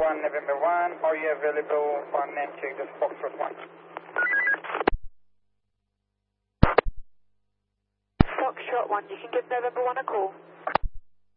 1, November 1, are you available for name check? This is Foxtrot 1. Foxtrot 1, you can give November 1 a call.